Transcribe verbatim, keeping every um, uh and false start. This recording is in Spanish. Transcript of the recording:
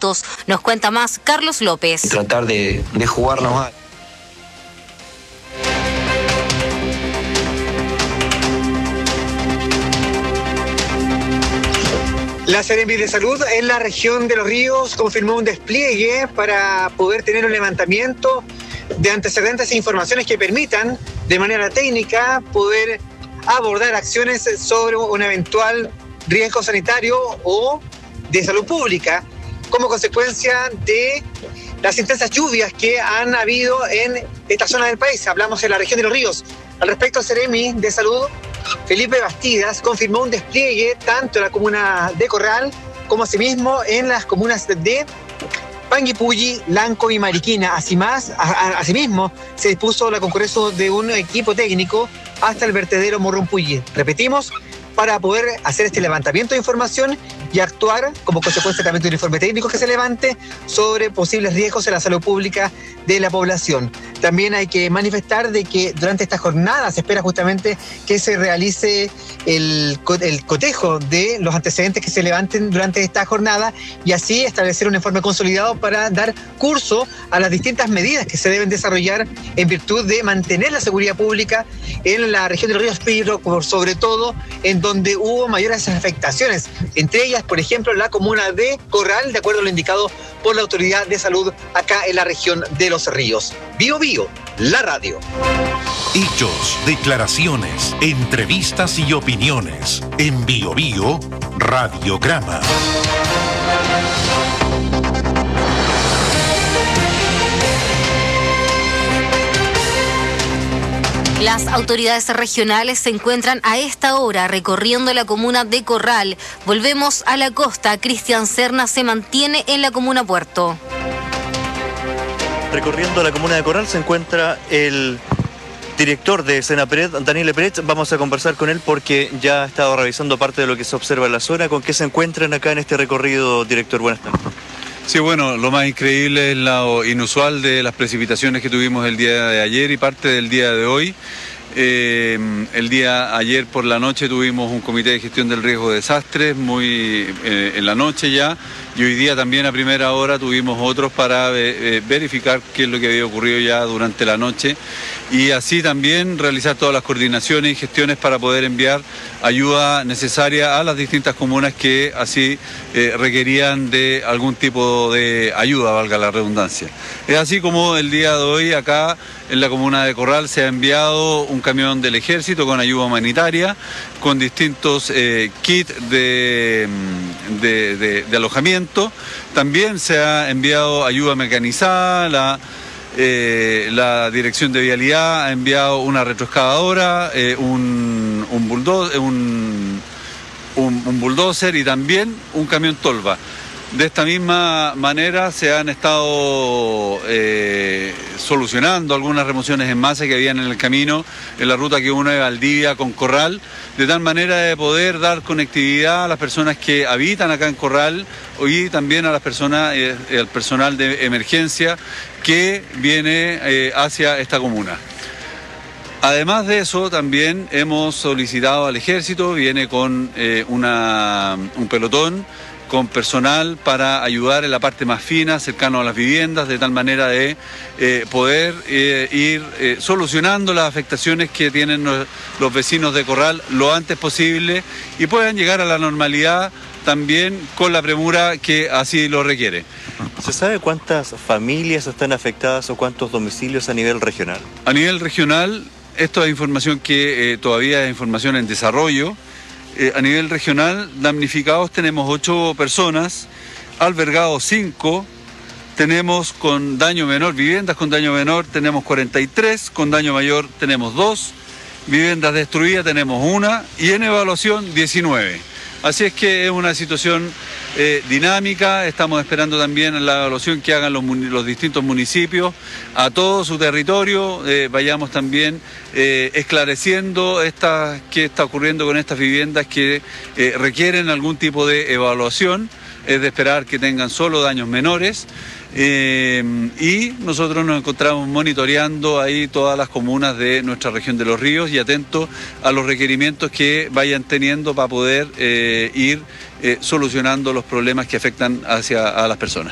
minutos. Nos cuenta más Carlos López. Tratar de, de jugarnos a... La Seremi de Salud en la región de Los Ríos confirmó un despliegue para poder tener un levantamiento de antecedentes e informaciones que permitan, de manera técnica, poder abordar acciones sobre un eventual riesgo sanitario o de salud pública, como consecuencia de las intensas lluvias que han habido en esta zona del país. Hablamos de la región de Los Ríos. Al respecto, el Seremi de Salud, Felipe Bastidas, confirmó un despliegue tanto en la comuna de Corral como asimismo en las comunas de Panguipulli, Lanco y Mariquina. Así más, a, a, asimismo, se dispuso la concurrencia de un equipo técnico hasta el vertedero Morrompulli. Repetimos, para poder hacer este levantamiento de información y actuar como consecuencia también de un informe técnico que se levante sobre posibles riesgos en la salud pública de la población. También hay que manifestar de que durante esta jornada se espera justamente que se realice el, el cotejo de los antecedentes que se levanten durante esta jornada y así establecer un informe consolidado para dar curso a las distintas medidas que se deben desarrollar en virtud de mantener la seguridad pública en la región de Los Ríos, pero por sobre todo en donde hubo mayores afectaciones, entre ellas, por ejemplo, la comuna de Corral, de acuerdo a lo indicado por la Autoridad de Salud acá en la región de Los Ríos. Bio Bio, la radio. Hechos, declaraciones, entrevistas y opiniones. En Bio Bio, Radiograma. Las autoridades regionales se encuentran a esta hora recorriendo la comuna de Corral. Volvemos a la costa. Cristian Serna se mantiene en la comuna Puerto. Recorriendo la comuna de Corral se encuentra el director de Senapred, Daniel Pérez. Vamos a conversar con él porque ya ha estado revisando parte de lo que se observa en la zona. ¿Con qué se encuentran acá en este recorrido, director? Buenas tardes. Sí, bueno, lo más increíble es lo inusual de las precipitaciones que tuvimos el día de ayer y parte del día de hoy. Eh, el día ayer por la noche tuvimos un comité de gestión del riesgo de desastres muy eh, en la noche ya, y hoy día también a primera hora tuvimos otros para eh, verificar qué es lo que había ocurrido ya durante la noche y así también realizar todas las coordinaciones y gestiones para poder enviar ayuda necesaria a las distintas comunas que así eh, requerían de algún tipo de ayuda, valga la redundancia. Es así como el día de hoy acá en la comuna de Corral se ha enviado un camión del ejército con ayuda humanitaria, con distintos eh, kits de, de, de, de alojamiento. También se ha enviado ayuda mecanizada, la, eh, la Dirección de Vialidad ha enviado una retroexcavadora, eh, un, un, bulldozer, un, un, un bulldozer y también un camión tolva. De esta misma manera se han estado eh, solucionando algunas remociones en masa que habían en el camino, en la ruta que une de Valdivia con Corral, de tal manera de poder dar conectividad a las personas que habitan acá en Corral y también a las personas, eh, al personal de emergencia que viene eh, hacia esta comuna. Además de eso, también hemos solicitado al ejército, viene con eh, una, un pelotón, con personal para ayudar en la parte más fina, cercano a las viviendas, de tal manera de eh, poder eh, ir eh, solucionando las afectaciones que tienen los, los vecinos de Corral lo antes posible y puedan llegar a la normalidad también con la premura que así lo requiere. ¿Se sabe cuántas familias están afectadas o cuántos domicilios a nivel regional? A nivel regional, esto es información que eh, todavía es información en desarrollo. Eh, a nivel regional, damnificados tenemos ocho personas, albergados cinco, tenemos con daño menor, viviendas con daño menor tenemos cuarenta y tres, con daño mayor tenemos dos, viviendas destruidas tenemos una y en evaluación diecinueve. Así es que es una situación eh, dinámica, estamos esperando también la evaluación que hagan los, los distintos municipios a todo su territorio, eh, vayamos también eh, esclareciendo esta, qué está ocurriendo con estas viviendas que eh, requieren algún tipo de evaluación, es de esperar que tengan solo daños menores. Eh, y nosotros nos encontramos monitoreando ahí todas las comunas de nuestra región de Los Ríos y atentos a los requerimientos que vayan teniendo para poder eh, ir eh, solucionando los problemas que afectan hacia a las personas.